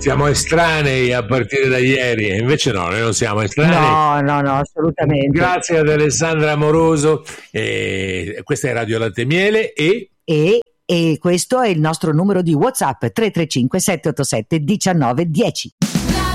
siamo estranei a partire da ieri, invece no, noi non siamo estranei. No, assolutamente. Grazie ad Alessandra Amoroso, questa è Radio Latte e Miele e questo è il nostro numero di WhatsApp 335 787 1910.